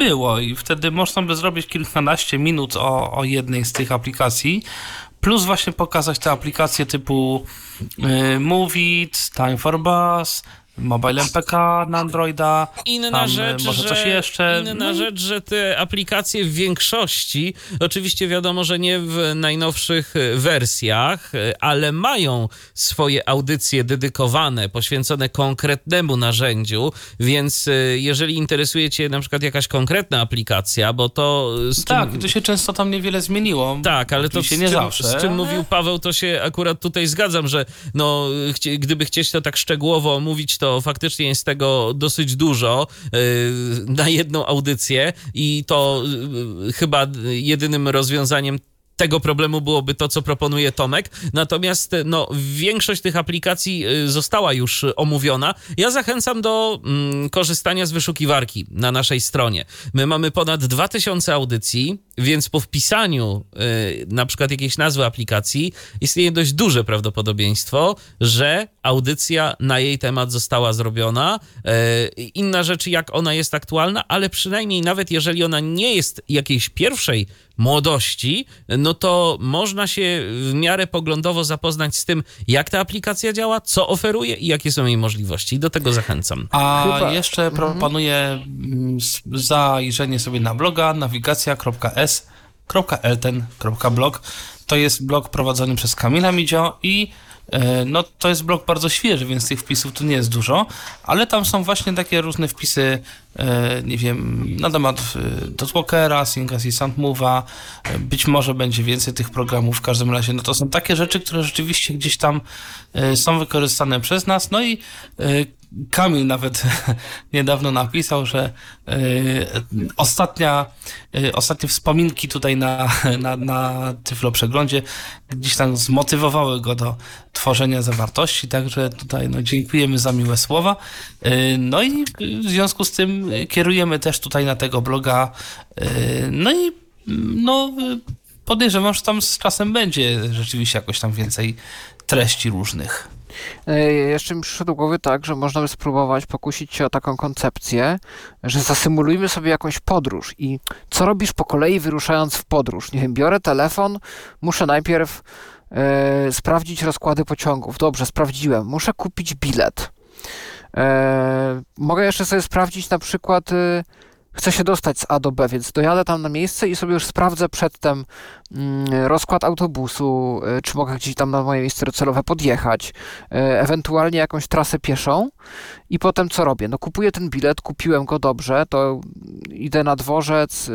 było i wtedy można by zrobić kilkanaście minut o jednej z tych aplikacji, plus właśnie pokazać te aplikacje typu Moovit, Time for Bus, Mobile MPK na Androida, Inna rzecz, może coś jeszcze. Rzecz, że te aplikacje w większości, oczywiście wiadomo, że nie w najnowszych wersjach, ale mają swoje audycje dedykowane, poświęcone konkretnemu narzędziu, więc jeżeli interesuje cię na przykład jakaś konkretna aplikacja, bo to... Tak, to się często tam niewiele zmieniło. Tak, ale to nie zawsze. Z czym mówił Paweł, to się akurat tutaj zgadzam, że no, gdyby chcieć to tak szczegółowo omówić, to faktycznie jest tego dosyć dużo na jedną audycję i to chyba jedynym rozwiązaniem tego problemu byłoby to, co proponuje Tomek. Natomiast no, większość tych aplikacji została już omówiona. Ja zachęcam do korzystania z wyszukiwarki na naszej stronie. My mamy ponad 2000 audycji, więc po wpisaniu na przykład jakiejś nazwy aplikacji istnieje dość duże prawdopodobieństwo, że audycja na jej temat została zrobiona. Inna rzecz, jak ona jest aktualna, ale przynajmniej nawet jeżeli ona nie jest jakiejś pierwszej młodości, no to można się w miarę poglądowo zapoznać z tym, jak ta aplikacja działa, co oferuje i jakie są jej możliwości. I do tego zachęcam. A jeszcze proponuję zajrzenie sobie na bloga nawigacja.s.elten.blog. To jest blog prowadzony przez Kamila Midzio i no to jest blog bardzo świeży, więc tych wpisów tu nie jest dużo, ale tam są właśnie takie różne wpisy, nie wiem, na temat Dotwalkera, Sync Assistant Move'a, być może będzie więcej tych programów, w każdym razie no to są takie rzeczy, które rzeczywiście gdzieś tam są wykorzystane przez nas, no i Kamil nawet niedawno napisał, że ostatnie wspominki tutaj na Tyflo Przeglądzie gdzieś tam zmotywowały go do tworzenia zawartości, także tutaj no, dziękujemy za miłe słowa. No i w związku z tym kierujemy też tutaj na tego bloga, no i no podejrzewam, że tam z czasem będzie rzeczywiście jakoś tam więcej treści różnych. Jeszcze mi przyszło do głowy tak, że można by spróbować pokusić się o taką koncepcję, że zasymulujmy sobie jakąś podróż i co robisz po kolei wyruszając w podróż? Nie wiem, biorę telefon, muszę najpierw sprawdzić rozkłady pociągów. Dobrze, sprawdziłem. Muszę kupić bilet. Mogę jeszcze sobie sprawdzić na przykład... Chcę się dostać z A do B, więc dojadę tam na miejsce i sobie już sprawdzę przedtem rozkład autobusu, czy mogę gdzieś tam na moje miejsce docelowe podjechać, ewentualnie jakąś trasę pieszą i potem co robię? No kupuję ten bilet, kupiłem go dobrze, to idę na dworzec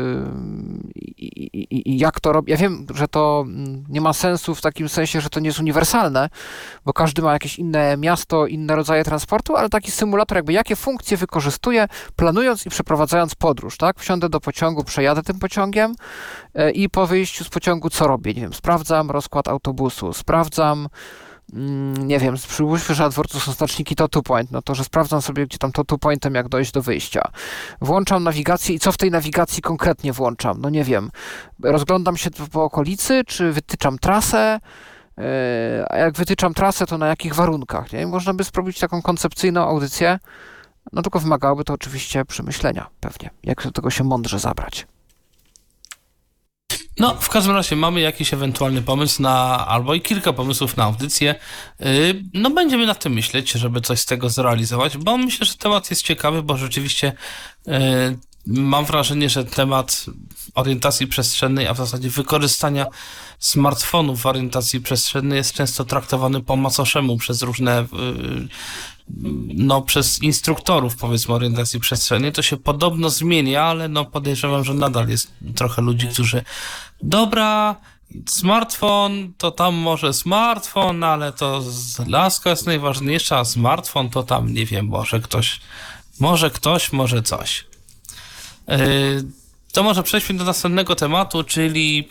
i jak to robię? Ja wiem, że to nie ma sensu w takim sensie, że to nie jest uniwersalne, bo każdy ma jakieś inne miasto, inne rodzaje transportu, ale taki symulator jakby jakie funkcje wykorzystuję, planując i przeprowadzając podróż, tak? Wsiądę do pociągu, przejadę tym pociągiem i po wyjściu z pociągu co robię? Nie wiem, sprawdzam rozkład autobusu, sprawdzam nie wiem, przypuśćmy, że na dworcu są znaczniki to point, no to, że sprawdzam sobie, gdzie tam to pointem, jak dojść do wyjścia. Włączam nawigację i co w tej nawigacji konkretnie włączam? No nie wiem, rozglądam się po okolicy, czy wytyczam trasę, a jak wytyczam trasę, to na jakich warunkach, nie? Można by spróbować taką koncepcyjną audycję, no tylko wymagałoby to oczywiście przemyślenia pewnie, jak do tego się mądrze zabrać. No, w każdym razie mamy jakiś ewentualny pomysł albo i kilka pomysłów na audycję. No, będziemy nad tym myśleć, żeby coś z tego zrealizować, bo myślę, że temat jest ciekawy, bo rzeczywiście mam wrażenie, że temat orientacji przestrzennej, a w zasadzie wykorzystania smartfonów w orientacji przestrzennej jest często traktowany po macoszemu przez różne przez instruktorów, powiedzmy, orientacji przestrzennej. To się podobno zmienia, ale no podejrzewam, że nadal jest trochę ludzi, którzy dobra, smartfon, to tam może smartfon, ale to laska jest najważniejsza, a smartfon to tam, nie wiem, może coś. To może przejdźmy do następnego tematu, czyli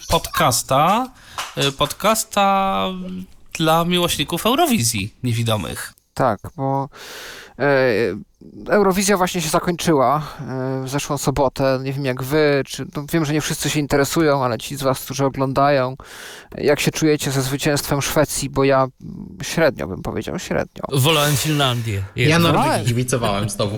podcasta dla miłośników Eurowizji niewidomych. Tak, bo Eurowizja właśnie się zakończyła w zeszłą sobotę. Nie wiem jak wy, wiem, że nie wszyscy się interesują, ale ci z was, którzy oglądają, jak się czujecie ze zwycięstwem Szwecji, bo ja średnio bym powiedział, średnio. Wolałem Finlandię. Ja Norwegii kibicowałem znowu.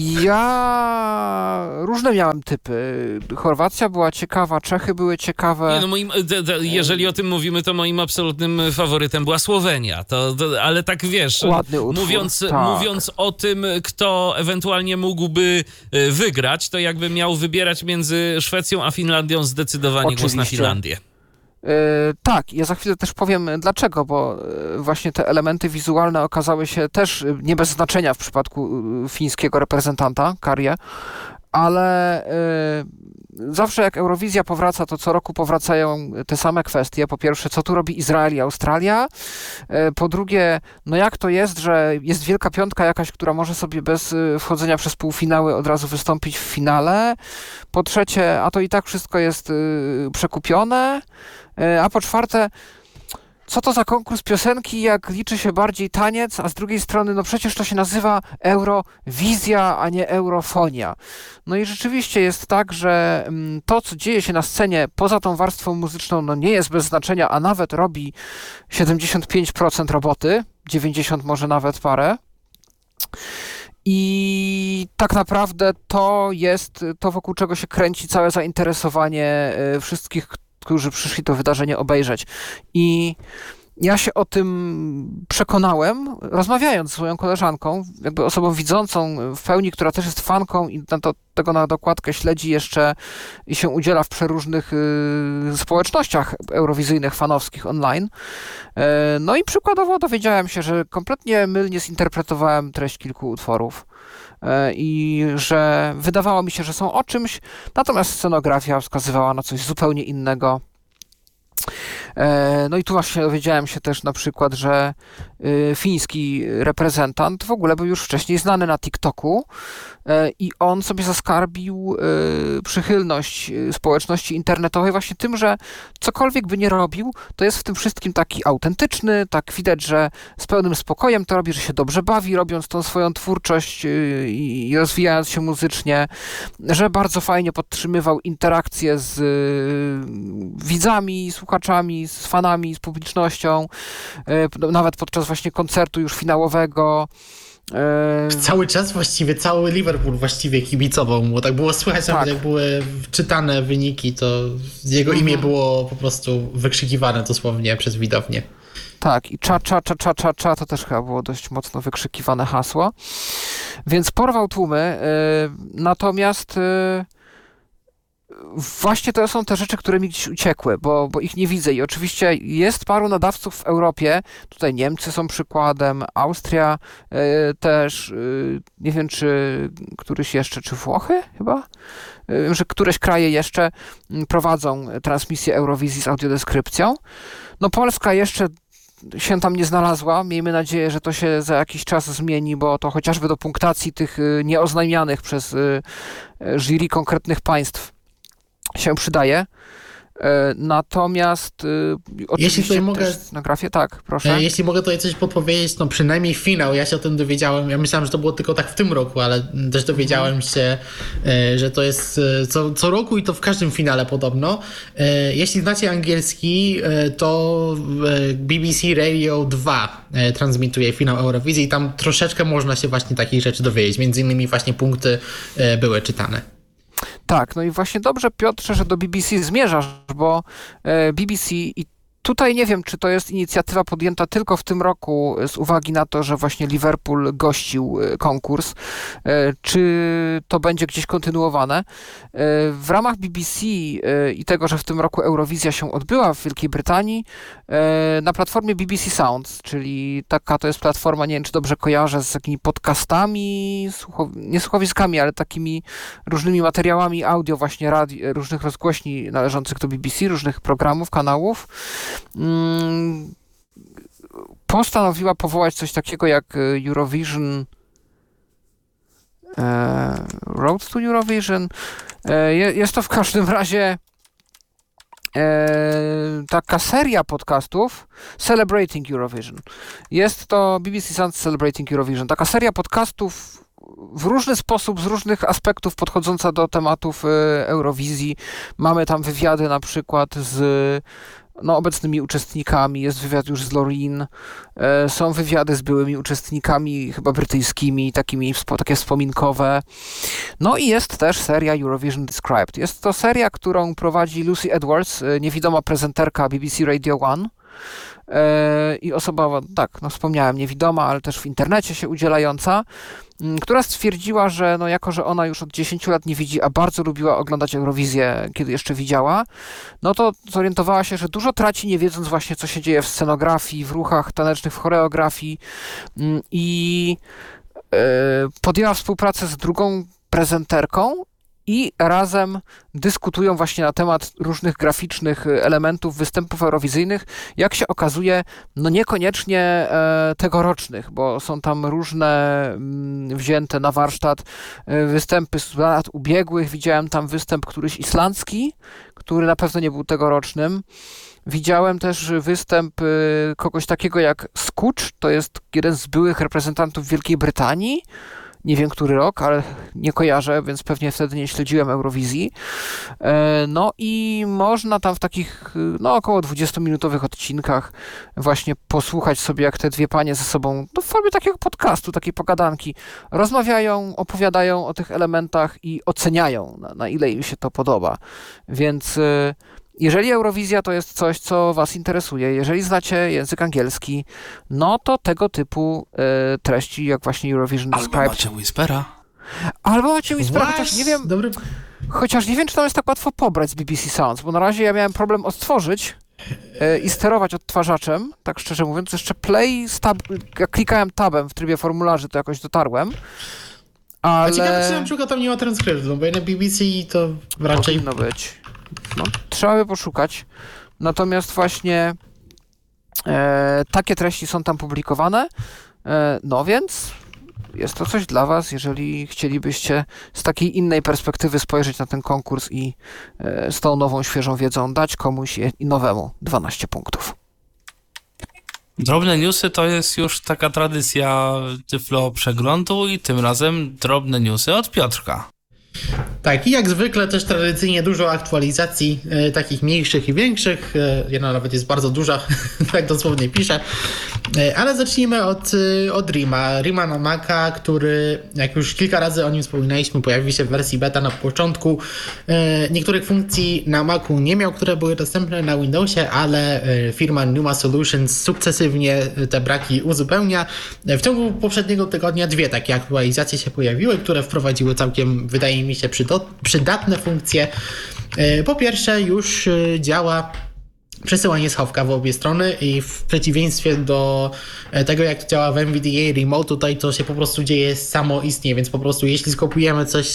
Ja różne miałem typy. Chorwacja była ciekawa, Czechy były ciekawe. Nie, no jeżeli o tym mówimy, to moim absolutnym faworytem była Słowenia. Ale tak wiesz, Ładny utwór, mówiąc o tym, kto ewentualnie mógłby wygrać, to jakby miał wybierać między Szwecją a Finlandią, zdecydowanie głos na Finlandię. Tak, ja za chwilę też powiem dlaczego, bo właśnie te elementy wizualne okazały się też nie bez znaczenia w przypadku fińskiego reprezentanta, Karje, ale zawsze jak Eurowizja powraca, to co roku powracają te same kwestie. Po pierwsze, co tu robi Izrael i Australia? Po drugie, no jak to jest, że jest wielka piątka jakaś, która może sobie bez wchodzenia przez półfinały od razu wystąpić w finale? Po trzecie, a to i tak wszystko jest przekupione? A po czwarte, co to za konkurs piosenki, jak liczy się bardziej taniec, a z drugiej strony, no przecież to się nazywa Eurowizja, a nie Eurofonia. No i rzeczywiście jest tak, że to, co dzieje się na scenie poza tą warstwą muzyczną, no nie jest bez znaczenia, a nawet robi 75% roboty, 90 może nawet parę. I tak naprawdę to jest to, wokół czego się kręci całe zainteresowanie wszystkich, którzy przyszli to wydarzenie obejrzeć. I ja się o tym przekonałem, rozmawiając z swoją koleżanką, jakby osobą widzącą w pełni, która też jest fanką i tego na dokładkę śledzi jeszcze i się udziela w przeróżnych społecznościach eurowizyjnych, fanowskich online. No i przykładowo dowiedziałem się, że kompletnie mylnie zinterpretowałem treść kilku utworów. I że wydawało mi się, że są o czymś, natomiast scenografia wskazywała na coś zupełnie innego. No i tu właśnie dowiedziałem się też na przykład, że fiński reprezentant w ogóle był już wcześniej znany na TikToku i on sobie zaskarbił przychylność społeczności internetowej właśnie tym, że cokolwiek by nie robił, to jest w tym wszystkim taki autentyczny, tak widać, że z pełnym spokojem to robi, że się dobrze bawi, robiąc tą swoją twórczość i rozwijając się muzycznie, że bardzo fajnie podtrzymywał interakcje z widzami, słuchaczami, z fanami, z publicznością, nawet podczas właśnie koncertu już finałowego. Cały czas właściwie, cały Liverpool właściwie kibicował mu, tak było słychać, tak. Nawet jak były czytane wyniki, to jego imię było po prostu wykrzykiwane dosłownie przez widownię. Tak, i cza, to też chyba było dość mocno wykrzykiwane hasło. Więc porwał tłumy, natomiast właśnie to są te rzeczy, które mi gdzieś uciekły, bo ich nie widzę i oczywiście jest paru nadawców w Europie, tutaj Niemcy są przykładem, Austria też, nie wiem czy któryś jeszcze, czy Włochy chyba? Wiem, że któreś kraje jeszcze prowadzą transmisję Eurowizji z audiodeskrypcją. No Polska jeszcze się tam nie znalazła. Miejmy nadzieję, że to się za jakiś czas zmieni, bo to chociażby do punktacji tych nieoznajmianych przez jury konkretnych państw się przydaje. Natomiast oczywiście jeśli mogę, na grafie, tak, proszę. Jeśli mogę tutaj coś podpowiedzieć, no przynajmniej finał, ja się o tym dowiedziałem, ja myślałem, że to było tylko tak w tym roku, ale też dowiedziałem się, że to jest co roku i to w każdym finale podobno. Jeśli znacie angielski, to BBC Radio 2 transmituje finał Eurowizji i tam troszeczkę można się właśnie takich rzeczy dowiedzieć, między innymi właśnie punkty były czytane. Tak, no i właśnie dobrze, Piotrze, że do BBC zmierzasz, bo BBC i tutaj nie wiem, czy to jest inicjatywa podjęta tylko w tym roku z uwagi na to, że właśnie Liverpool gościł konkurs, czy to będzie gdzieś kontynuowane. W ramach BBC i tego, że w tym roku Eurowizja się odbyła w Wielkiej Brytanii, na platformie BBC Sounds, czyli taka to jest platforma, nie wiem, czy dobrze kojarzę, z takimi podcastami, nie słuchowiskami, ale takimi różnymi materiałami audio, właśnie różnych rozgłośni należących do BBC, różnych programów, kanałów. Postanowiła powołać coś takiego jak Eurovision Road to Eurovision. Jest to w każdym razie taka seria podcastów Celebrating Eurovision. Jest to BBC Sounds Celebrating Eurovision. Taka seria podcastów w różny sposób, z różnych aspektów podchodząca do tematów Eurowizji. Mamy tam wywiady na przykład z obecnymi uczestnikami, jest wywiad już z Loreen, są wywiady z byłymi uczestnikami, chyba brytyjskimi, takie wspominkowe. No i jest też seria Eurovision Described. Jest to seria, którą prowadzi Lucy Edwards, niewidoma prezenterka BBC Radio 1. I osoba, wspomniałem, niewidoma, ale też w internecie się udzielająca, która stwierdziła, że jako że ona już od 10 lat nie widzi, a bardzo lubiła oglądać Eurowizję, kiedy jeszcze widziała, no to zorientowała się, że dużo traci, nie wiedząc właśnie, co się dzieje w scenografii, w ruchach tanecznych, w choreografii, i podjęła współpracę z drugą prezenterką i razem dyskutują właśnie na temat różnych graficznych elementów występów eurowizyjnych, jak się okazuje, niekoniecznie tegorocznych, bo są tam różne wzięte na warsztat występy z lat ubiegłych. Widziałem tam występ któryś islandzki, który na pewno nie był tegorocznym. Widziałem też występ kogoś takiego jak Scooch, to jest jeden z byłych reprezentantów Wielkiej Brytanii. Nie wiem, który rok, ale nie kojarzę, więc pewnie wtedy nie śledziłem Eurowizji. No i można tam w takich około 20-minutowych odcinkach właśnie posłuchać sobie, jak te dwie panie ze sobą, w formie takiego podcastu, takiej pogadanki, rozmawiają, opowiadają o tych elementach i oceniają, na ile im się to podoba. Więc jeżeli Eurowizja to jest coś, co was interesuje, jeżeli znacie język angielski, no to tego typu treści, jak właśnie Eurovision Described. Albo macie Whispera. Chociaż nie wiem, czy to jest tak łatwo pobrać z BBC Sounds, bo na razie ja miałem problem odtworzyć i sterować odtwarzaczem, tak szczerze mówiąc. Jeszcze play, jak klikałem tabem w trybie formularzy, to jakoś dotarłem. Ale... A ciekawe, czy na przykład tam nie ma transkryptu, bo na BBC to raczej... Powinno być. Trzeba by poszukać. Natomiast właśnie takie treści są tam publikowane. Więc jest to coś dla was, jeżeli chcielibyście z takiej innej perspektywy spojrzeć na ten konkurs i z tą nową, świeżą wiedzą dać komuś i nowemu 12 punktów. Drobne newsy to jest już taka tradycja Tyflo Przeglądu i tym razem drobne newsy od Piotrka. Tak, i jak zwykle też tradycyjnie dużo aktualizacji, takich mniejszych i większych. Jedna nawet jest bardzo duża, tak dosłownie piszę. Ale zacznijmy od Rima. Rima na Maca, który, jak już kilka razy o nim wspominaliśmy, pojawił się w wersji beta na początku. Niektórych funkcji na Macu nie miał, które były dostępne na Windowsie, ale firma Numa Solutions sukcesywnie te braki uzupełnia. W ciągu poprzedniego tygodnia 2 takie aktualizacje się pojawiły, które wprowadziły całkiem, wydaje mi się, przydatne funkcje. Po pierwsze, już działa przesyłanie schowka w obie strony i w przeciwieństwie do tego, jak to działa w NVDA Remote, tutaj to się po prostu dzieje samoistnie, więc po prostu jeśli skopiujemy coś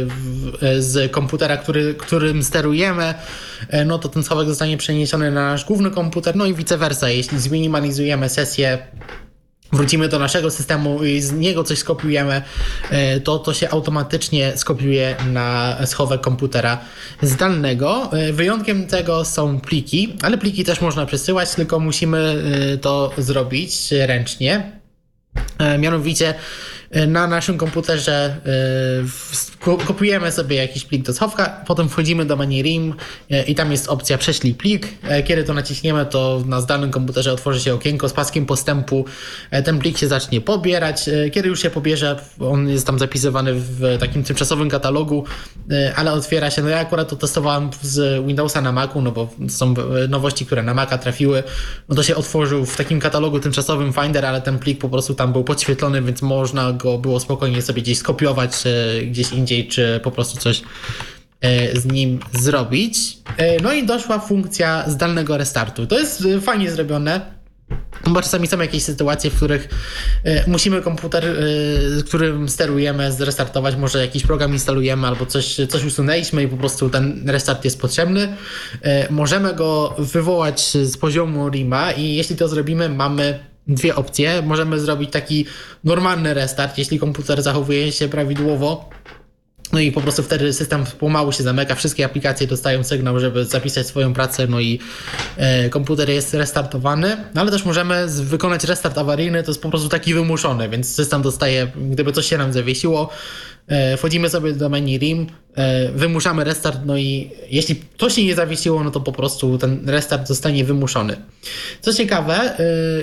z komputera, którym sterujemy, no to ten schowek zostanie przeniesiony na nasz główny komputer, no i vice versa. Jeśli zminimalizujemy sesję, wrócimy do naszego systemu i z niego coś skopiujemy, to się automatycznie skopiuje na schowek komputera zdalnego. Wyjątkiem tego są pliki, ale pliki też można przesyłać, tylko musimy to zrobić ręcznie. Mianowicie na naszym komputerze kopiujemy sobie jakiś plik do schowka, potem wchodzimy do menu RIM i tam jest opcja prześlij plik. Kiedy to naciśniemy, to na zdalnym komputerze otworzy się okienko z paskiem postępu. Ten plik się zacznie pobierać. Kiedy już się pobierze, on jest tam zapisywany w takim tymczasowym katalogu, ale otwiera się. No ja akurat to testowałem z Windowsa na Macu, no bo są nowości, które na Maca trafiły. No to się otworzył w takim katalogu tymczasowym Finder, ale ten plik po prostu tam był podświetlony, więc można go było spokojnie sobie gdzieś skopiować gdzieś indziej, czy po prostu coś z nim zrobić. No i doszła funkcja zdalnego restartu. To jest fajnie zrobione, bo czasami są jakieś sytuacje, w których musimy komputer, którym sterujemy, zrestartować, może jakiś program instalujemy albo coś usunęliśmy i po prostu ten restart jest potrzebny. Możemy go wywołać z poziomu RIMa i jeśli to zrobimy, mamy 2 opcje. Możemy zrobić taki normalny restart, jeśli komputer zachowuje się prawidłowo No i po prostu wtedy system pomału się zamyka, wszystkie aplikacje dostają sygnał, żeby zapisać swoją pracę, no i komputer jest restartowany. No ale też możemy wykonać restart awaryjny, to jest po prostu taki wymuszony, więc system dostaje, gdyby coś się nam zawiesiło, wchodzimy sobie do menu RIM, wymuszamy restart, no i jeśli to się nie zawiesiło, no to po prostu ten restart zostanie wymuszony. Co ciekawe,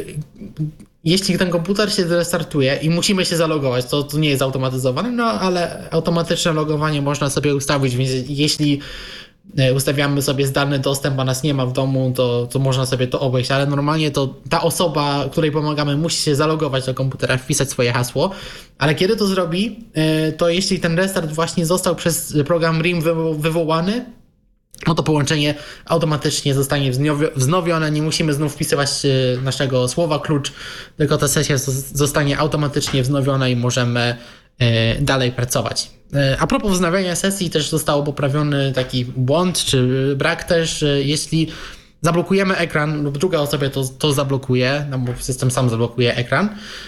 jeśli ten komputer się zrestartuje i musimy się zalogować, to nie jest automatyzowane, no ale automatyczne logowanie można sobie ustawić, więc jeśli ustawiamy sobie zdalny dostęp, a nas nie ma w domu, to można sobie to obejść, ale normalnie to ta osoba, której pomagamy, musi się zalogować do komputera, wpisać swoje hasło, ale kiedy to zrobi, to jeśli ten restart właśnie został przez program RIM wywołany, no to połączenie automatycznie zostanie wznowione, nie musimy znów wpisywać naszego słowa klucz, tylko ta sesja zostanie automatycznie wznowiona i możemy dalej pracować. A propos wznawiania sesji, też został poprawiony taki błąd, czy brak też, jeśli zablokujemy ekran lub druga osoba to zablokuje, no bo system sam zablokuje ekran,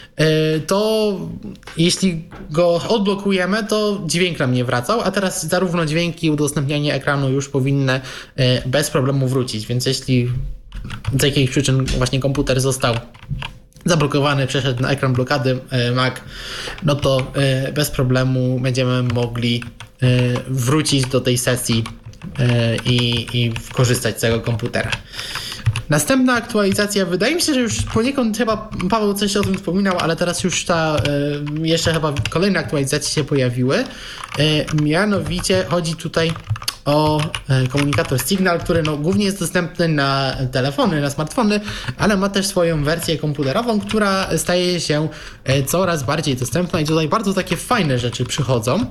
to jeśli go odblokujemy, to dźwięk nam nie wracał, a teraz zarówno dźwięki i udostępnianie ekranu już powinny bez problemu wrócić, więc jeśli z jakichś przyczyn właśnie komputer został zablokowany, przeszedł na ekran blokady Mac, no to bez problemu będziemy mogli wrócić do tej sesji i korzystać z tego komputera. Następna aktualizacja, wydaje mi się, że już poniekąd chyba Paweł coś o tym wspominał, ale teraz już jeszcze chyba kolejne aktualizacje się pojawiły. Mianowicie chodzi tutaj o komunikator Signal, który głównie jest dostępny na telefony, na smartfony, ale ma też swoją wersję komputerową, która staje się coraz bardziej dostępna i tutaj bardzo takie fajne rzeczy przychodzą.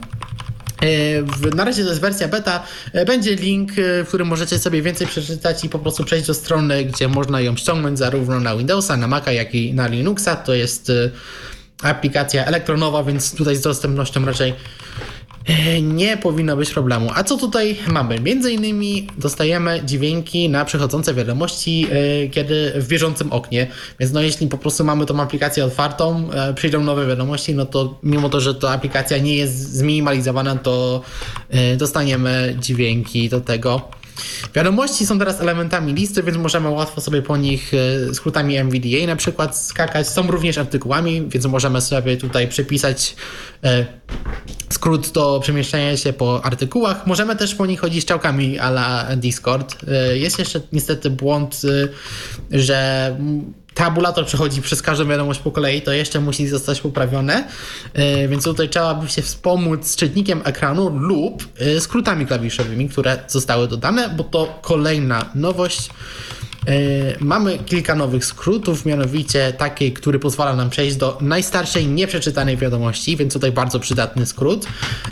Na razie to jest wersja beta, będzie link, w którym możecie sobie więcej przeczytać i po prostu przejść do strony, gdzie można ją ściągnąć zarówno na Windowsa, na Maca, jak i na Linuxa. To jest aplikacja elektronowa, więc tutaj z dostępnością raczej nie powinno być problemu. A co tutaj mamy? Między innymi dostajemy dźwięki na przychodzące wiadomości, kiedy w bieżącym oknie. Więc jeśli po prostu mamy tą aplikację otwartą, przyjdą nowe wiadomości, no to mimo to, że ta aplikacja nie jest zminimalizowana, to dostaniemy dźwięki do tego. Wiadomości są teraz elementami listy, więc możemy łatwo sobie po nich skrótami NVDA na przykład skakać. Są również artykułami, więc możemy sobie tutaj przepisać skrót do przemieszczania się po artykułach. Możemy też po nich chodzić strzałkami a la Discord. Jest jeszcze niestety błąd, że tabulator przechodzi przez każdą wiadomość po kolei, to jeszcze musi zostać poprawione, więc tutaj trzeba by się wspomóc czytnikiem ekranu lub skrótami klawiszowymi, które zostały dodane, bo to kolejna nowość. Mamy kilka nowych skrótów, mianowicie taki, który pozwala nam przejść do najstarszej nieprzeczytanej wiadomości, więc tutaj bardzo przydatny skrót.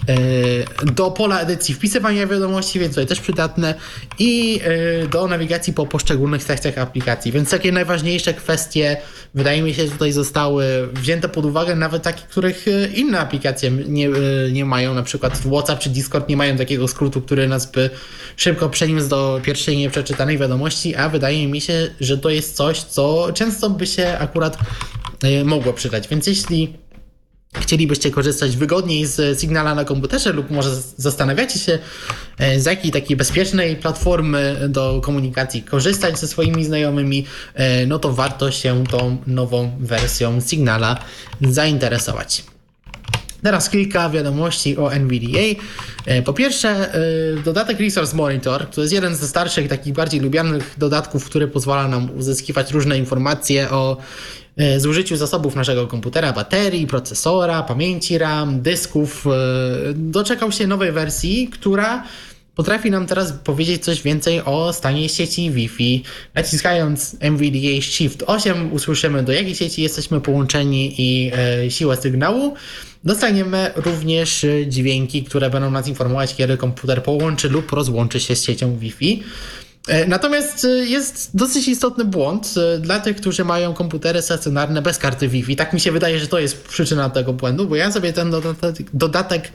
Do pola edycji wpisywania wiadomości, więc tutaj też przydatne i do nawigacji po poszczególnych sekcjach aplikacji, więc takie najważniejsze kwestie wydaje mi się tutaj zostały wzięte pod uwagę, nawet takie, których inne aplikacje nie mają, na przykład WhatsApp czy Discord nie mają takiego skrótu, który nas by szybko przeniósł do pierwszej nieprzeczytanej wiadomości, a wydaje mi się, że to jest coś, co często by się akurat mogło przydać, więc jeśli chcielibyście korzystać wygodniej z Signala na komputerze lub może zastanawiacie się, z jakiej takiej bezpiecznej platformy do komunikacji korzystać ze swoimi znajomymi, no to warto się tą nową wersją Signala zainteresować. Teraz kilka wiadomości o NVDA. Po pierwsze, dodatek Resource Monitor, to jest jeden ze starszych, takich bardziej lubianych dodatków, który pozwala nam uzyskiwać różne informacje o zużyciu zasobów naszego komputera, baterii, procesora, pamięci RAM, dysków. Doczekał się nowej wersji, która potrafi nam teraz powiedzieć coś więcej o stanie sieci Wi-Fi. Naciskając NVDA Shift 8 usłyszymy, do jakiej sieci jesteśmy połączeni i siłę sygnału. Dostaniemy również dźwięki, które będą nas informować, kiedy komputer połączy lub rozłączy się z siecią Wi-Fi. Natomiast jest dosyć istotny błąd dla tych, którzy mają komputery stacjonarne bez karty Wi-Fi. Tak mi się wydaje, że to jest przyczyna tego błędu, bo ja sobie ten dodatek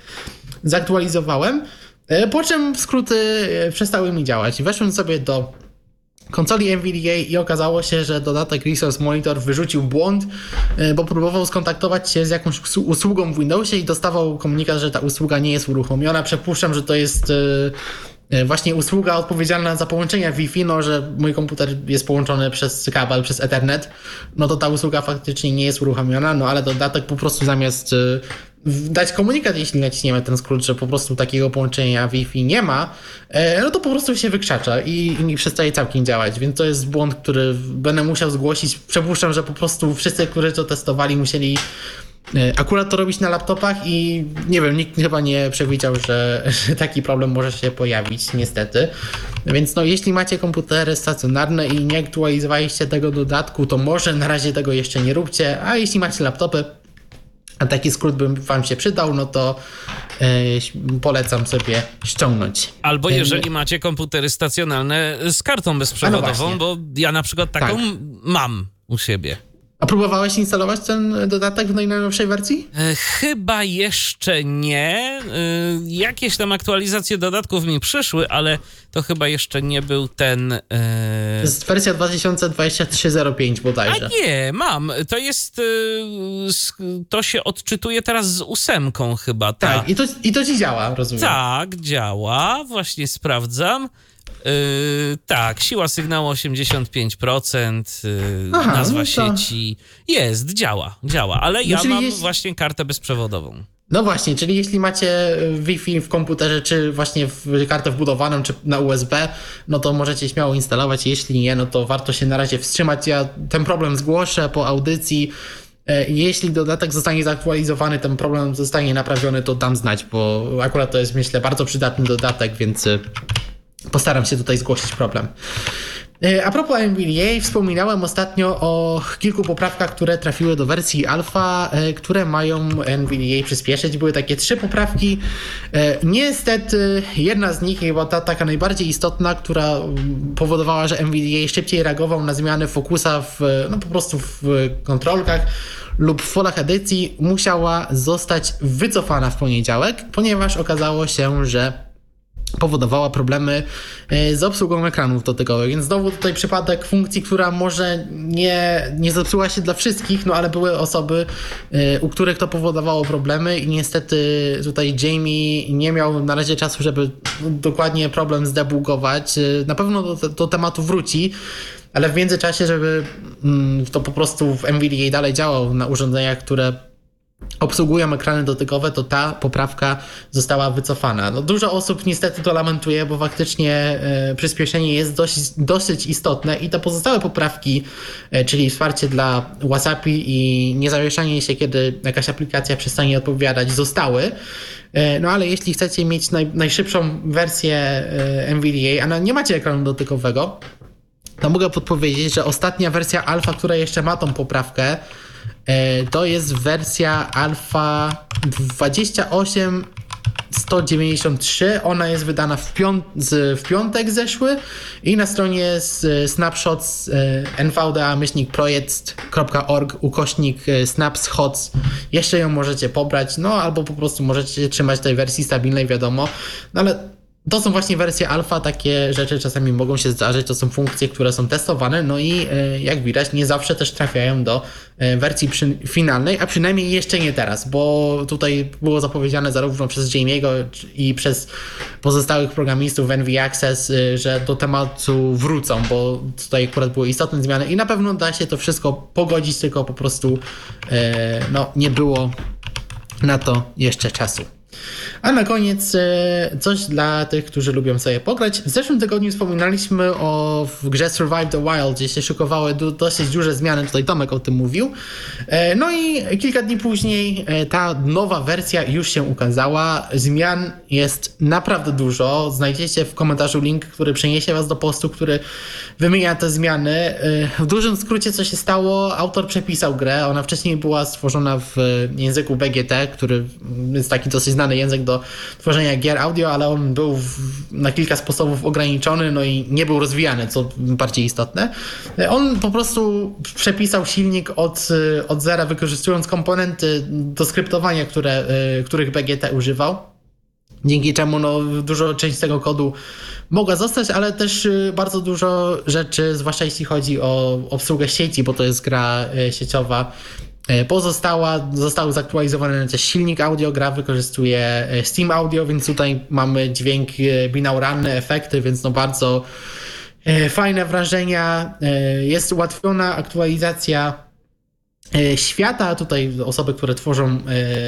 zaktualizowałem, po czym skróty przestały mi działać. Weszłem sobie do konsoli NVIDIA i okazało się, że dodatek Resource Monitor wyrzucił błąd, bo próbował skontaktować się z jakąś usługą w Windowsie i dostawał komunikat, że ta usługa nie jest uruchomiona. Przypuszczam, że to jest właśnie usługa odpowiedzialna za połączenia Wi-Fi, no że mój komputer jest połączony przez kabel, przez Ethernet, no to ta usługa faktycznie nie jest uruchomiona, no ale dodatek po prostu zamiast dać komunikat, jeśli naciśniemy ten skrót, że po prostu takiego połączenia Wi-Fi nie ma, no to po prostu się wykrzacza i przestaje całkiem działać, więc to jest błąd, który będę musiał zgłosić. Przypuszczam, że po prostu wszyscy, którzy to testowali, musieli akurat to robić na laptopach i nie wiem, nikt chyba nie przewidział, że taki problem może się pojawić, niestety. Więc no, jeśli macie komputery stacjonarne i nie aktualizowaliście tego dodatku, to może na razie tego jeszcze nie róbcie, a jeśli macie laptopy, a taki skrót by wam się przydał, no to polecam sobie ściągnąć. Albo jeżeli macie komputery stacjonarne z kartą bezprzewodową, no bo ja na przykład taką mam u siebie. A próbowałeś instalować ten dodatek w najnowszej wersji? Chyba jeszcze nie. Jakieś tam aktualizacje dodatków mi przyszły, ale to chyba jeszcze nie był ten... To jest wersja 2023.05 bodajże. A nie, mam. To jest... To się odczytuje teraz z 8 chyba. Tak, i to ci działa, rozumiem. Tak, działa. Właśnie sprawdzam. Tak, siła sygnału 85%, nazwa sieci. Jest, działa, ale ja mam właśnie kartę bezprzewodową. No właśnie, czyli jeśli macie Wi-Fi w komputerze, czy właśnie kartę wbudowaną, czy na USB, no to możecie śmiało instalować. Jeśli nie, no to warto się na razie wstrzymać. Ja ten problem zgłoszę po audycji. Jeśli dodatek zostanie zaktualizowany, ten problem zostanie naprawiony, to dam znać, bo akurat to jest, myślę, bardzo przydatny dodatek, więc postaram się tutaj zgłosić problem. A propos NVIDIA, wspominałem ostatnio o kilku poprawkach, które trafiły do wersji alfa, które mają NVIDIA przyspieszyć. Były takie 3 poprawki. Niestety jedna z nich, chyba ta taka najbardziej istotna, która powodowała, że NVIDIA szybciej reagował na zmiany fokusa po prostu w kontrolkach lub w folach edycji, musiała zostać wycofana w poniedziałek, ponieważ okazało się, że powodowała problemy z obsługą ekranów dotykowych, więc znowu tutaj przypadek funkcji, która może nie zepsuła się dla wszystkich, no ale były osoby, u których to powodowało problemy i niestety tutaj Jamie nie miał na razie czasu, żeby dokładnie problem zdebugować. Na pewno do tematu wróci, ale w międzyczasie, żeby to po prostu w NVIDIA dalej działało na urządzeniach, które obsługują ekrany dotykowe, to ta poprawka została wycofana. No, dużo osób niestety to lamentuje, bo faktycznie przyspieszenie jest dosyć istotne i te pozostałe poprawki, czyli wsparcie dla WhatsAppi i niezawieszanie się, kiedy jakaś aplikacja przestanie odpowiadać, zostały. No ale jeśli chcecie mieć najszybszą wersję NVIDIA, a nie macie ekranu dotykowego, to mogę podpowiedzieć, że ostatnia wersja alfa, która jeszcze ma tą poprawkę, to jest wersja alfa 28193. Ona jest wydana w piątek zeszły i na stronie snapshots nvda-projekt.org/snapshots jeszcze ją możecie pobrać, no albo po prostu możecie trzymać tej wersji stabilnej, wiadomo, no ale to są właśnie wersje alfa, takie rzeczy czasami mogą się zdarzyć, to są funkcje, które są testowane, no i jak widać nie zawsze też trafiają do wersji finalnej, a przynajmniej jeszcze nie teraz, bo tutaj było zapowiedziane zarówno przez Jamie'ego i przez pozostałych programistów w NV Access, że do tematu wrócą, bo tutaj akurat były istotne zmiany i na pewno da się to wszystko pogodzić, tylko po prostu nie było na to jeszcze czasu. A na koniec coś dla tych, którzy lubią sobie pograć. W zeszłym tygodniu wspominaliśmy o grze Survive the Wild, gdzie się szykowały dosyć duże zmiany, tutaj Tomek o tym mówił. No i kilka dni później ta nowa wersja już się ukazała. Zmian jest naprawdę dużo. Znajdziecie w komentarzu link, który przeniesie was do postu, który wymienia te zmiany. W dużym skrócie co się stało, autor przepisał grę. Ona wcześniej była stworzona w języku BGT, który jest taki dosyć znany język do tworzenia gier audio, ale on był na kilka sposobów ograniczony, no i nie był rozwijany, co bardziej istotne. On po prostu przepisał silnik od zera, wykorzystując komponenty do skryptowania, których BGT używał. dzięki czemu no, dużo część tego kodu mogła zostać, ale też bardzo dużo rzeczy, zwłaszcza jeśli chodzi o obsługę sieci, bo to jest gra sieciowa, zostały zaktualizowane też silnik audio, gra wykorzystuje Steam Audio, więc tutaj mamy dźwięk binauralny, efekty, więc no bardzo fajne wrażenia. Jest ułatwiona aktualizacja świata, tutaj osoby, które tworzą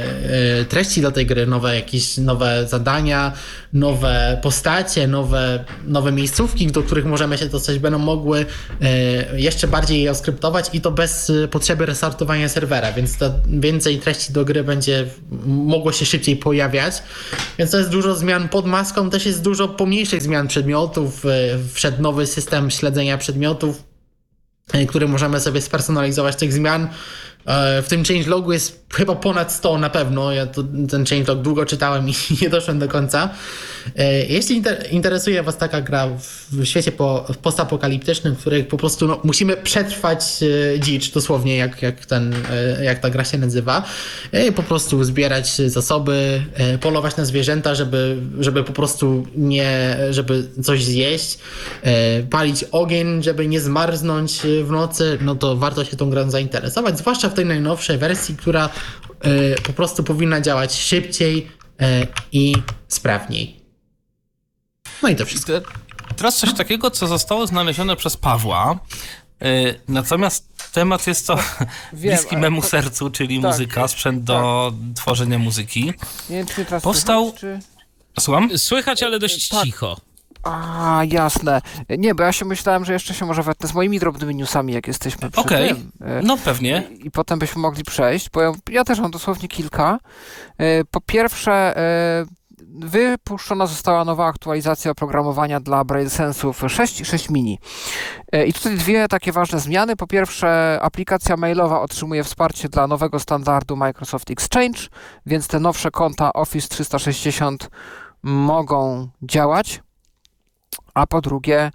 treści do tej gry, nowe zadania, nowe postacie, nowe miejscówki, do których możemy się dostać, będą mogły jeszcze bardziej je oskryptować i to bez potrzeby restartowania serwera, więc więcej treści do gry będzie mogło się szybciej pojawiać, więc to jest dużo zmian pod maską, też jest dużo pomniejszych zmian przedmiotów, wszedł nowy system śledzenia przedmiotów, które możemy sobie spersonalizować tych zmian. W tym changelogu jest chyba ponad 100 na pewno. Ja ten changelog długo czytałem i nie doszłem do końca. Jeśli interesuje was taka gra w świecie postapokaliptycznym, w której po prostu musimy przetrwać dzicz, dosłownie jak ta gra się nazywa, po prostu zbierać zasoby, polować na zwierzęta, żeby po prostu żeby coś zjeść, palić ogień, żeby nie zmarznąć w nocy, no to warto się tą grą zainteresować, zwłaszcza w tej najnowszej wersji, która po prostu powinna działać szybciej i sprawniej. No i to wszystko. Teraz coś takiego, co zostało znalezione przez Pawła, natomiast temat jest to bliski memu sercu, czyli tak, muzyka, sprzęt do tworzenia muzyki. Nie wiem, czy teraz Powstał... słychać, czy... Słucham? Słychać, ale dość Tak. cicho. A, jasne. Nie, bo ja się myślałem, że jeszcze się może wetnę z moimi drobnymi newsami, jak jesteśmy przy Okej, tym. no pewnie. I potem byśmy mogli przejść, bo ja też mam dosłownie kilka. Po pierwsze, wypuszczona została nowa aktualizacja oprogramowania dla BrailleSense'ów 6 i 6 mini. I tutaj dwie takie ważne zmiany. Po pierwsze, aplikacja mailowa otrzymuje wsparcie dla nowego standardu Microsoft Exchange, więc te nowsze konta Office 360 mogą działać. A po drugie,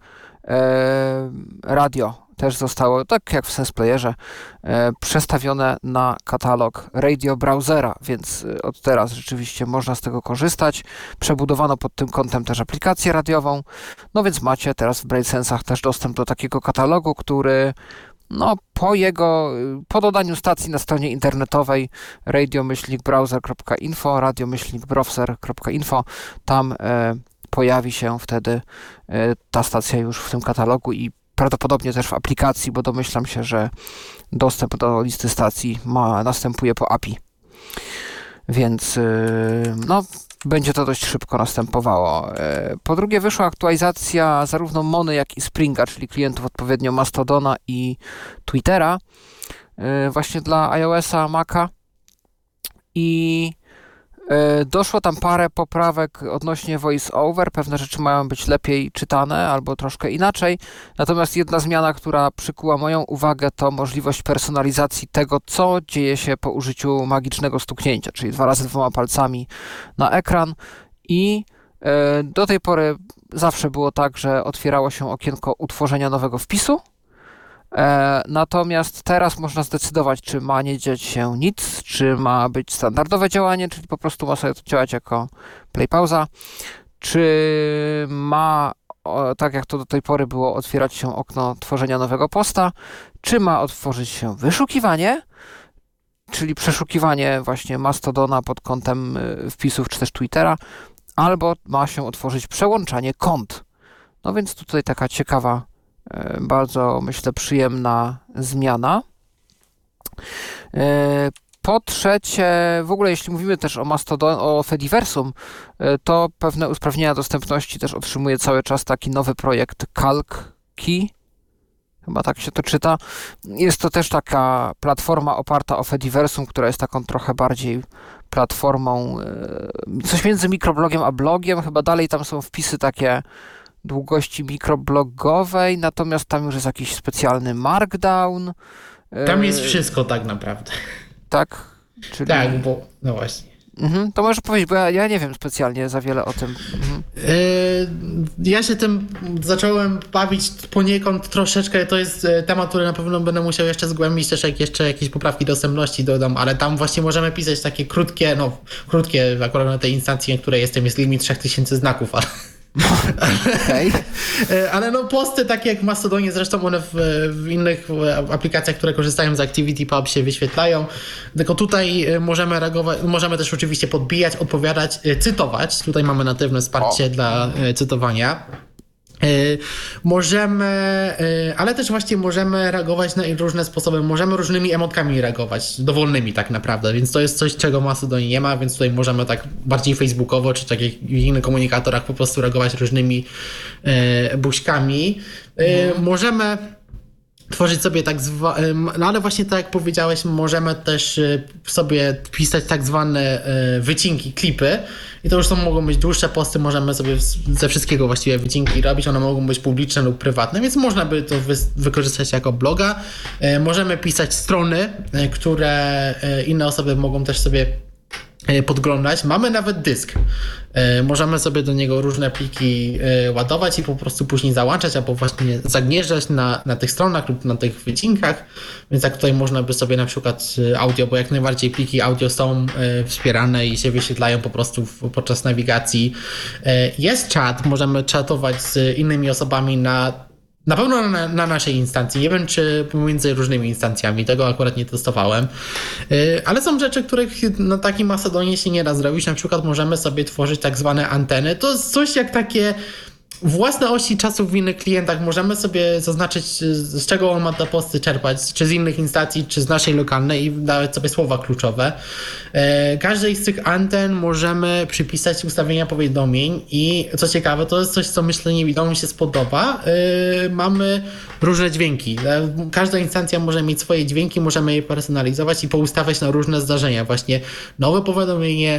radio też zostało, tak jak w SensePlayerze, przestawione na katalog radio browsera, więc od teraz rzeczywiście można z tego korzystać. Przebudowano pod tym kątem też aplikację radiową, no więc macie teraz w BrailleSense'ach też dostęp do takiego katalogu, który no, po dodaniu stacji na stronie internetowej radio-browser.info, radio-browser.info, tam pojawi się wtedy ta stacja już w tym katalogu i prawdopodobnie też w aplikacji, bo domyślam się, że dostęp do listy stacji następuje po API. Więc no, będzie to dość szybko następowało. Po drugie, wyszła aktualizacja zarówno Mony, jak i Springa, czyli klientów odpowiednio Mastodona i Twittera, właśnie dla iOS-a, Maca. I doszło tam parę poprawek odnośnie voice-over, pewne rzeczy mają być lepiej czytane albo troszkę inaczej, natomiast jedna zmiana, która przykuła moją uwagę, to możliwość personalizacji tego, co dzieje się po użyciu magicznego stuknięcia, czyli 2 razy 2 palcami na ekran i do tej pory zawsze było tak, że otwierało się okienko utworzenia nowego wpisu, natomiast teraz można zdecydować, czy ma nie dziać się nic, czy ma być standardowe działanie, czyli po prostu ma sobie to działać jako play pauza, czy ma, tak jak to do tej pory było, otwierać się okno tworzenia nowego posta, czy ma otworzyć się wyszukiwanie, czyli przeszukiwanie właśnie Mastodona pod kątem wpisów, czy też Twittera, albo ma się otworzyć przełączanie kont. No więc tutaj taka ciekawa, bardzo, myślę, przyjemna zmiana. Po trzecie, w ogóle jeśli mówimy też o Fediversum, to pewne usprawnienia dostępności też otrzymuje cały czas taki nowy projekt CalcKey. Chyba tak się to czyta. Jest to też taka platforma oparta o Fediversum, która jest taką trochę bardziej platformą, coś między mikroblogiem a blogiem. Chyba dalej tam są wpisy takie długości mikroblogowej, natomiast tam już jest jakiś specjalny markdown. Tam jest wszystko tak naprawdę. Tak? Czyli... Tak, bo no właśnie. To możesz powiedzieć, bo ja nie wiem specjalnie za wiele o tym. Ja się tym zacząłem bawić poniekąd troszeczkę. To jest temat, który na pewno będę musiał jeszcze zgłębić, też jak jeszcze jakieś poprawki dostępności dodam, ale tam właśnie możemy pisać takie krótkie, akurat na tej instancji, na której jestem, jest limit 3000 znaków, ale... Okay. Ale no posty takie jak w Mastodonie, zresztą one w innych aplikacjach, które korzystają z ActivityPub się wyświetlają, tylko tutaj możemy reagować, możemy też oczywiście podbijać, odpowiadać, cytować. Tutaj mamy natywne wsparcie dla cytowania. Możemy, ale też właśnie możemy reagować na różne sposoby, możemy różnymi emotkami reagować, dowolnymi tak naprawdę, więc to jest coś, czego Mastodon nie ma, więc tutaj możemy tak bardziej facebookowo, czy tak jak w innych komunikatorach po prostu reagować różnymi buźkami. Możemy tworzyć sobie no ale właśnie tak jak powiedziałeś, możemy też sobie pisać tak zwane wycinki, klipy i to już mogą być dłuższe posty, możemy sobie ze wszystkiego właściwie wycinki robić, one mogą być publiczne lub prywatne, więc można by to wykorzystać jako bloga. Możemy pisać strony, które inne osoby mogą też sobie podglądać. Mamy nawet dysk. Możemy sobie do niego różne pliki ładować i po prostu później załączać albo właśnie zagnieżdżać na tych stronach lub na tych wycinkach. Więc jak tutaj można by sobie na przykład audio, bo jak najbardziej pliki audio są wspierane i się wyświetlają po prostu podczas nawigacji. Jest czat, możemy czatować z innymi osobami na pewno na naszej instancji. Nie wiem, czy pomiędzy różnymi instancjami. Tego akurat nie testowałem. Ale są rzeczy, których na takim Mastodonie się nie da zrobić. Na przykład możemy sobie tworzyć tak zwane anteny. To jest coś jak takie własne osi czasu w innych klientach. Możemy sobie zaznaczyć, z czego on ma te posty czerpać, czy z innych instancji, czy z naszej lokalnej i dawać sobie słowa kluczowe. Każdej z tych anten możemy przypisać ustawienia powiadomień i co ciekawe, to jest coś, co myślę niewidomym się spodoba. Mamy różne dźwięki. Każda instancja może mieć swoje dźwięki, możemy je personalizować i poustawiać na różne zdarzenia. Właśnie nowe powiadomienie,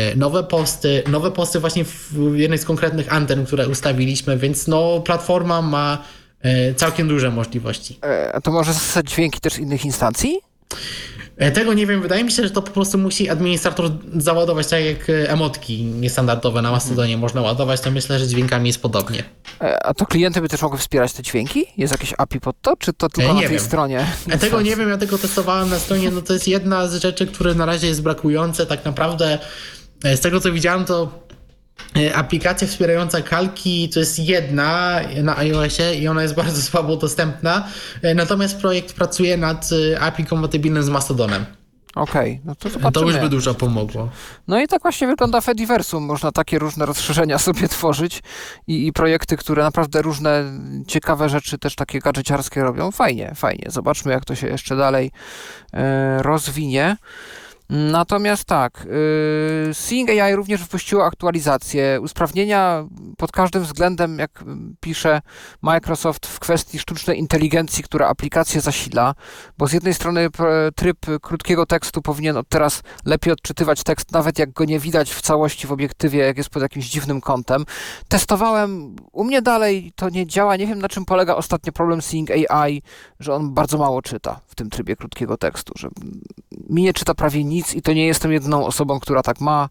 nowe posty właśnie w jednej z konkretnych anten, które ustawiliśmy, więc no platforma ma całkiem duże możliwości. A to może zostać dźwięki też innych instancji? Tego nie wiem, wydaje mi się, że to po prostu musi administrator załadować, tak jak emotki niestandardowe na Mastodonie można ładować, to myślę, że dźwiękami jest podobnie. A to klienty by też mogły wspierać te dźwięki? Jest jakieś API pod to, czy to tylko na tej stronie? Tego nie wiem, ja tego testowałem na stronie, no to jest jedna z rzeczy, które na razie jest brakujące, tak naprawdę z tego co widziałem, to aplikacja wspierająca kalki to jest jedna na iOSie i ona jest bardzo słabo dostępna, natomiast projekt pracuje nad API kompatybilnym z Mastodonem. Okej, no to zobaczymy. To już by dużo pomogło. No i tak właśnie wygląda Fediversum. Można takie różne rozszerzenia sobie tworzyć i projekty, które naprawdę różne ciekawe rzeczy też takie gadżeciarskie robią. Fajnie. Zobaczmy, jak to się jeszcze dalej rozwinie. Natomiast tak, Seeing AI również wypuściło aktualizację, usprawnienia pod każdym względem, jak pisze Microsoft, w kwestii sztucznej inteligencji, która aplikację zasila, bo z jednej strony tryb krótkiego tekstu powinien od teraz lepiej odczytywać tekst, nawet jak go nie widać w całości w obiektywie, jak jest pod jakimś dziwnym kątem. Testowałem, u mnie dalej to nie działa, nie wiem na czym polega ostatnio problem Seeing AI, że on bardzo mało czyta w tym trybie krótkiego tekstu, że mi nie czyta prawie nic i to nie jestem jedyną osobą, która tak ma,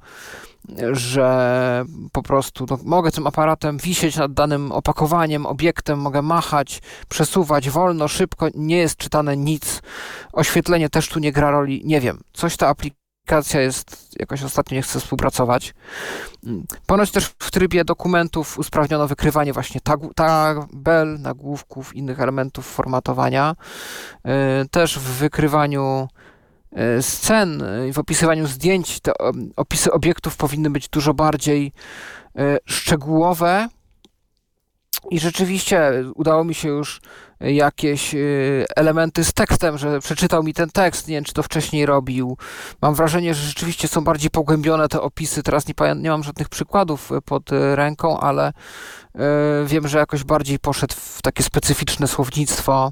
że po prostu mogę tym aparatem wisieć nad danym opakowaniem, obiektem, mogę machać, przesuwać wolno, szybko, nie jest czytane nic. Oświetlenie też tu nie gra roli, nie wiem. Coś ta aplikacja jest, jakoś ostatnio nie chce współpracować. Ponoć też w trybie dokumentów usprawniono wykrywanie właśnie tabel, nagłówków, innych elementów formatowania. Też w wykrywaniu scen i w opisywaniu zdjęć te opisy obiektów powinny być dużo bardziej szczegółowe i rzeczywiście udało mi się już jakieś elementy z tekstem, że przeczytał mi ten tekst, nie wiem, czy to wcześniej robił. Mam wrażenie, że rzeczywiście są bardziej pogłębione te opisy. Teraz nie mam żadnych przykładów pod ręką, ale wiem, że jakoś bardziej poszedł w takie specyficzne słownictwo.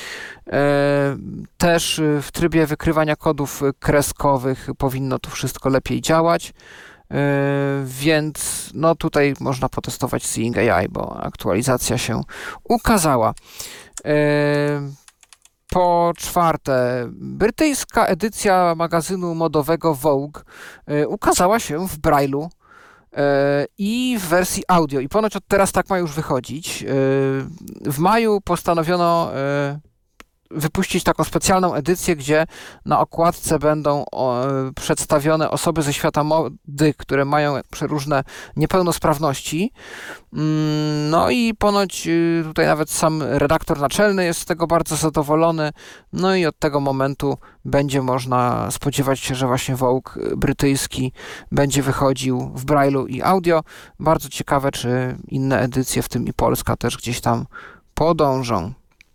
Też w trybie wykrywania kodów kreskowych powinno to wszystko lepiej działać, więc no tutaj można potestować Seeing AI, bo aktualizacja się ukazała. Po czwarte, brytyjska edycja magazynu modowego Vogue ukazała się w Braille'u i w wersji audio. I ponoć od teraz tak ma już wychodzić. W maju postanowiono wypuścić taką specjalną edycję, gdzie na okładce będą przedstawione osoby ze świata mody, które mają przeróżne niepełnosprawności. No i ponoć tutaj nawet sam redaktor naczelny jest z tego bardzo zadowolony. No i od tego momentu będzie można spodziewać się, że właśnie Vogue brytyjski będzie wychodził w Braille'u i audio. Bardzo ciekawe, czy inne edycje, w tym i polska, też gdzieś tam podążą.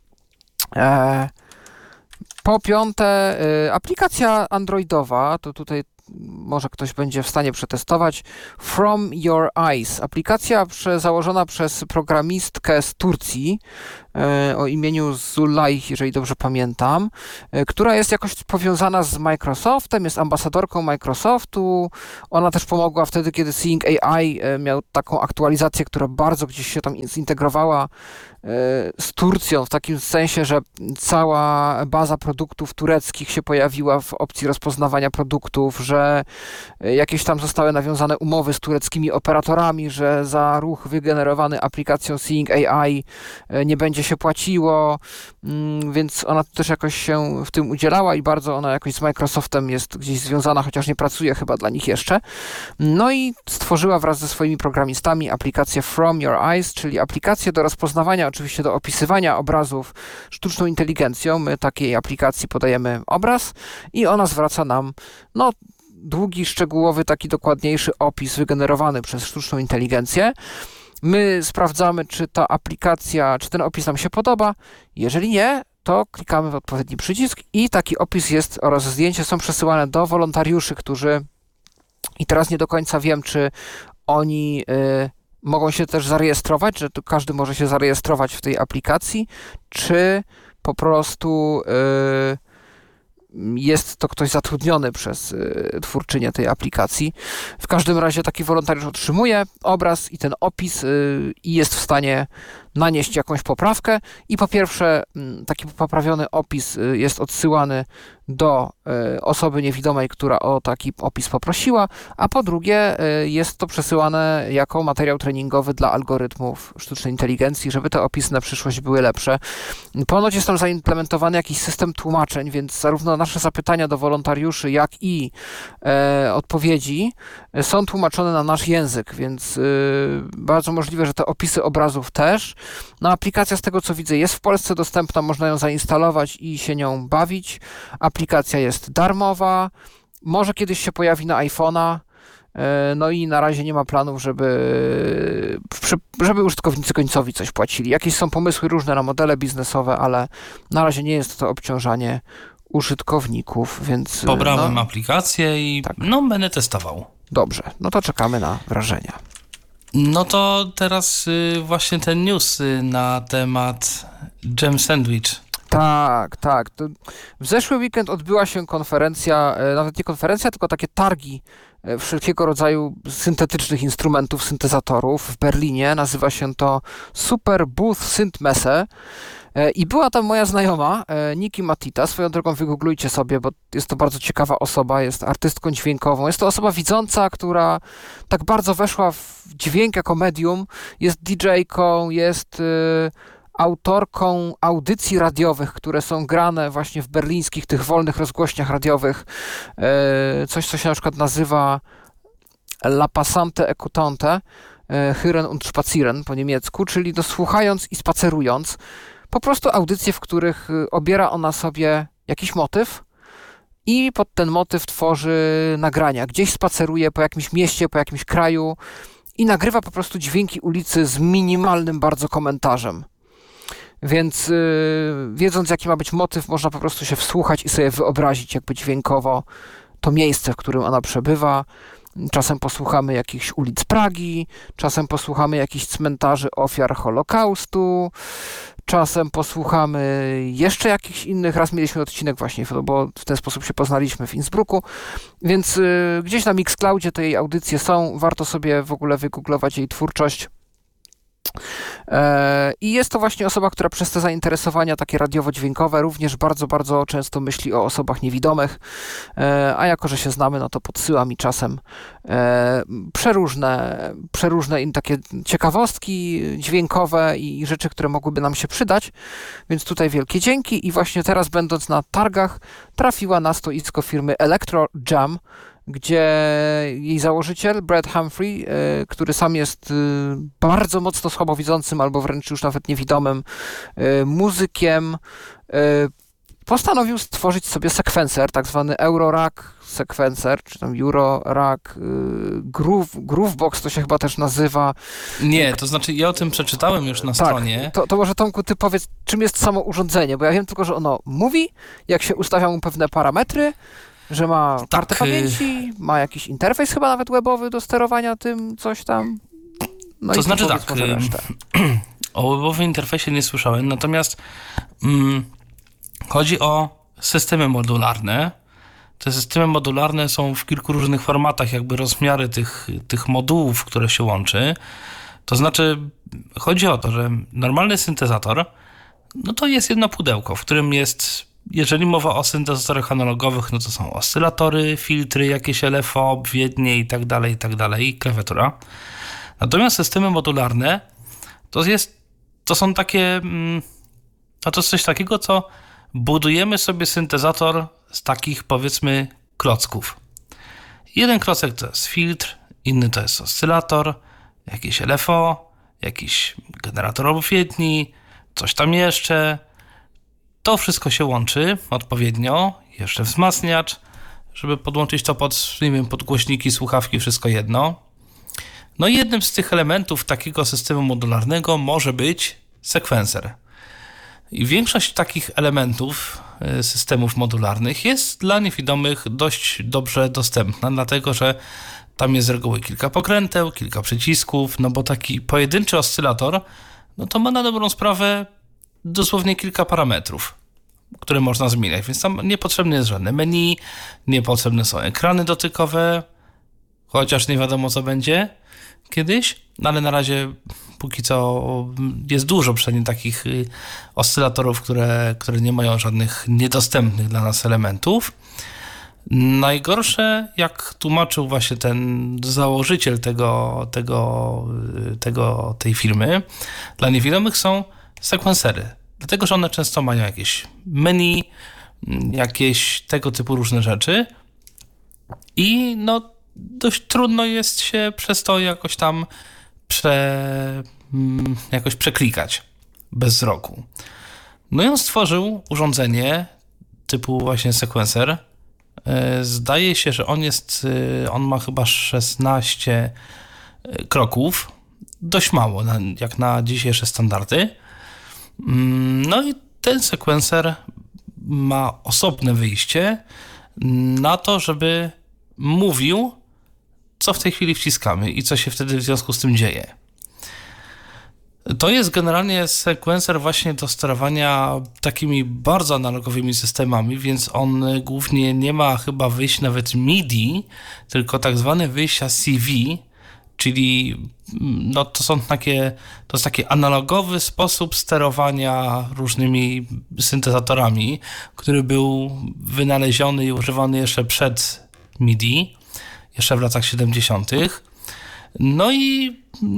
Po piąte, aplikacja androidowa, to tutaj może ktoś będzie w stanie przetestować, From Your Eyes. Aplikacja założona przez programistkę z Turcji o imieniu Zulay, jeżeli dobrze pamiętam, która jest jakoś powiązana z Microsoftem, jest ambasadorką Microsoftu. Ona też pomogła wtedy, kiedy Seeing AI miał taką aktualizację, która bardzo gdzieś się tam zintegrowała z Turcją, w takim sensie, że cała baza produktów tureckich się pojawiła w opcji rozpoznawania produktów, że jakieś tam zostały nawiązane umowy z tureckimi operatorami, że za ruch wygenerowany aplikacją Seeing AI nie będzie się płaciło, więc ona też jakoś się w tym udzielała i bardzo ona jakoś z Microsoftem jest gdzieś związana, chociaż nie pracuje chyba dla nich jeszcze. No i stworzyła wraz ze swoimi programistami aplikację From Your Eyes, czyli aplikację do rozpoznawania, oczywiście do opisywania obrazów sztuczną inteligencją. My takiej aplikacji podajemy obraz i ona zwraca nam długi, szczegółowy, taki dokładniejszy opis wygenerowany przez sztuczną inteligencję. My sprawdzamy, czy ta aplikacja, czy ten opis nam się podoba. Jeżeli nie, to klikamy w odpowiedni przycisk i taki opis jest oraz zdjęcia są przesyłane do wolontariuszy, którzy, i teraz nie do końca wiem, czy oni mogą się też zarejestrować, że tu każdy może się zarejestrować w tej aplikacji, czy po prostu jest to ktoś zatrudniony przez twórczynię tej aplikacji. W każdym razie taki wolontariusz otrzymuje obraz i ten opis i jest w stanie nanieść jakąś poprawkę i po pierwsze taki poprawiony opis jest odsyłany do osoby niewidomej, która o taki opis poprosiła, a po drugie jest to przesyłane jako materiał treningowy dla algorytmów sztucznej inteligencji, żeby te opisy na przyszłość były lepsze. Ponoć jest tam zaimplementowany jakiś system tłumaczeń, więc zarówno nasze zapytania do wolontariuszy, jak i odpowiedzi są tłumaczone na nasz język, więc bardzo możliwe, że te opisy obrazów też. No, aplikacja, z tego co widzę, jest w Polsce dostępna, można ją zainstalować i się nią bawić. Aplikacja jest darmowa, może kiedyś się pojawi na iPhone'a, no i na razie nie ma planów, żeby użytkownicy końcowi coś płacili. Jakieś są pomysły różne na modele biznesowe, ale na razie nie jest to obciążanie użytkowników, więc... Pobrałem aplikację i tak. Będę testował. Dobrze, no to czekamy na wrażenia. No to teraz właśnie ten news na temat Jam Sandwich. Tak. W zeszły weekend odbyła się konferencja, nawet nie konferencja, tylko takie targi wszelkiego rodzaju syntetycznych instrumentów, syntezatorów w Berlinie. Nazywa się to Super Booth Synthmesse. I była tam moja znajoma, Niki Matita. Swoją drogą wygooglujcie sobie, bo jest to bardzo ciekawa osoba, jest artystką dźwiękową. Jest to osoba widząca, która tak bardzo weszła w dźwięk jako medium. Jest DJ-ką, jest autorką audycji radiowych, które są grane właśnie w berlińskich, tych wolnych rozgłośniach radiowych. Coś, co się na przykład nazywa La Passante Écoutante, Hören und Spazieren po niemiecku, czyli słuchając i spacerując. Po prostu audycje, w których obiera ona sobie jakiś motyw i pod ten motyw tworzy nagrania. Gdzieś spaceruje po jakimś mieście, po jakimś kraju i nagrywa po prostu dźwięki ulicy z minimalnym bardzo komentarzem. Więc wiedząc, jaki ma być motyw, można po prostu się wsłuchać i sobie wyobrazić jakby dźwiękowo to miejsce, w którym ona przebywa. Czasem posłuchamy jakichś ulic Pragi, czasem posłuchamy jakichś cmentarzy ofiar Holokaustu, czasem posłuchamy jeszcze jakichś innych. Raz mieliśmy odcinek właśnie, bo w ten sposób się poznaliśmy w Innsbrucku, więc gdzieś na Mixcloudzie te jej audycje są. Warto sobie w ogóle wygooglować jej twórczość. I jest to właśnie osoba, która przez te zainteresowania takie radiowo-dźwiękowe również bardzo, bardzo często myśli o osobach niewidomych, a jako, że się znamy, no to podsyła mi czasem przeróżne takie ciekawostki dźwiękowe i rzeczy, które mogłyby nam się przydać, więc tutaj wielkie dzięki. I właśnie teraz, będąc na targach, trafiła na stoisko firmy Electro Jam, gdzie jej założyciel, Brad Humphrey, który sam jest bardzo mocno słabowidzącym albo wręcz już nawet niewidomym muzykiem, postanowił stworzyć sobie sekwencer, tak zwany Eurorack sekwencer, czy tam Eurorack, Groovebox to się chyba też nazywa. Nie, to znaczy ja o tym przeczytałem już na stronie. To może Tomku, ty powiedz, czym jest samo urządzenie, bo ja wiem tylko, że ono mówi, jak się ustawia mu pewne parametry, że ma kartę pamięci, ma jakiś interfejs chyba nawet webowy do sterowania tym, coś tam. No to znaczy tak, o webowym interfejsie nie słyszałem, natomiast chodzi o systemy modularne. Te systemy modularne są w kilku różnych formatach, jakby rozmiary tych modułów, które się łączy. To znaczy, chodzi o to, że normalny syntezator, no to jest jedno pudełko, w którym jest, jeżeli mowa o syntezatorach analogowych, no to są oscylatory, filtry, jakieś LFO, obwiednie i tak dalej, klawiatura. Natomiast systemy modularne to są takie, to jest coś takiego, co budujemy sobie syntezator z takich, powiedzmy, klocków. Jeden klocek to jest filtr, inny to jest oscylator, jakieś LFO, jakiś generator obwiedni, coś tam jeszcze. To wszystko się łączy odpowiednio, jeszcze wzmacniacz, żeby podłączyć to pod, nie wiem, pod głośniki, słuchawki, wszystko jedno. No i jednym z tych elementów takiego systemu modularnego może być sekwencer. I większość takich elementów systemów modularnych jest dla niewidomych dość dobrze dostępna, dlatego że tam jest z reguły kilka pokręteł, kilka przycisków, no bo taki pojedynczy oscylator, no to ma na dobrą sprawę dosłownie kilka parametrów, które można zmieniać, więc tam niepotrzebne jest żadne menu, niepotrzebne są ekrany dotykowe, chociaż nie wiadomo co będzie kiedyś, no ale na razie póki co jest dużo przynajmniej takich oscylatorów, które nie mają żadnych niedostępnych dla nas elementów. Najgorsze, jak tłumaczył właśnie ten założyciel tej firmy, dla niewidomych są sekwensery. Dlatego, że one często mają jakieś menu, jakieś tego typu różne rzeczy i no dość trudno jest się przez to jakoś tam jakoś przeklikać bez wzroku. No i on stworzył urządzenie typu właśnie sekwenser. Zdaje się, że on ma chyba 16 kroków. Dość mało, jak na dzisiejsze standardy. No i ten sekwenser ma osobne wyjście na to, żeby mówił, co w tej chwili wciskamy i co się wtedy w związku z tym dzieje. To jest generalnie sekwenser właśnie do sterowania takimi bardzo analogowymi systemami, więc on głównie nie ma chyba wyjść nawet MIDI, tylko tak zwane wyjścia CV, czyli no to jest taki analogowy sposób sterowania różnymi syntezatorami, który był wynaleziony i używany jeszcze przed MIDI, jeszcze w latach 70. No i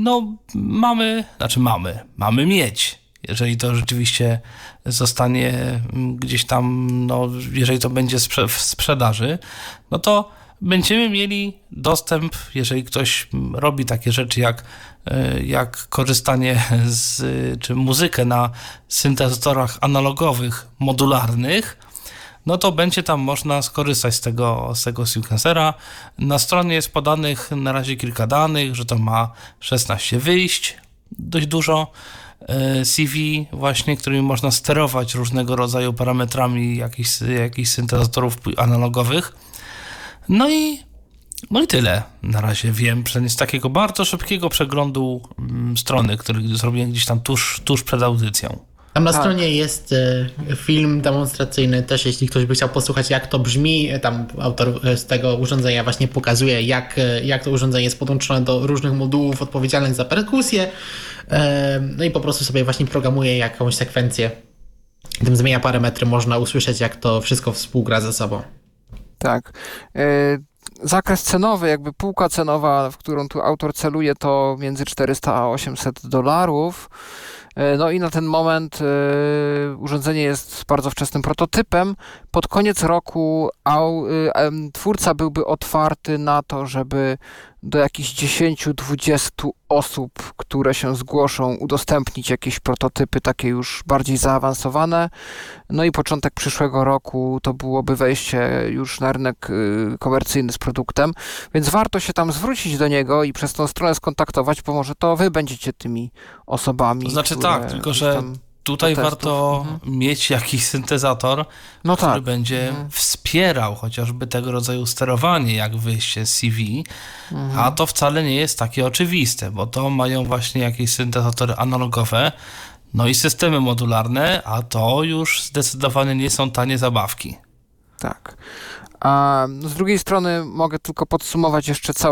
mamy mieć, jeżeli to rzeczywiście zostanie gdzieś tam, no jeżeli to będzie w sprzedaży, no to będziemy mieli dostęp, jeżeli ktoś robi takie rzeczy jak korzystanie czy muzykę na syntezatorach analogowych, modularnych, no to będzie tam można skorzystać z tego sequencera. Na stronie jest podanych na razie kilka danych, że to ma 16 wyjść, dość dużo, CV właśnie, którymi można sterować różnego rodzaju parametrami jakichś syntezatorów analogowych. No i tyle na razie wiem, przynajmniej z takiego bardzo szybkiego przeglądu strony, który zrobiłem gdzieś tam tuż przed audycją. Tam na Tak. stronie jest film demonstracyjny też, jeśli ktoś by chciał posłuchać, jak to brzmi. Tam autor z tego urządzenia właśnie pokazuje, jak to urządzenie jest podłączone do różnych modułów odpowiedzialnych za perkusję. No i po prostu sobie właśnie programuje jakąś sekwencję. Tym zmienia parametry, można usłyszeć, jak to wszystko współgra ze sobą. Tak. Zakres cenowy, jakby półka cenowa, w którą tu autor celuje, to między 400 a $800. No i na ten moment urządzenie jest bardzo wczesnym prototypem. Pod koniec roku twórca byłby otwarty na to, żeby do jakichś 10-20 osób, które się zgłoszą, udostępnić jakieś prototypy takie już bardziej zaawansowane. No i początek przyszłego roku to byłoby wejście już na rynek komercyjny z produktem, więc warto się tam zwrócić do niego i przez tą stronę skontaktować, bo może to wy będziecie tymi osobami. To znaczy które tak, tylko gdzieś że tam tutaj do testów. warto mieć jakiś syntezator, No który tak. będzie wspierał chociażby tego rodzaju sterowanie, jak wyjście z CV, a to wcale nie jest takie oczywiste, bo to mają właśnie jakieś syntezatory analogowe, no i systemy modularne, a to już zdecydowanie nie są tanie zabawki. Tak. A z drugiej strony mogę tylko podsumować jeszcze całą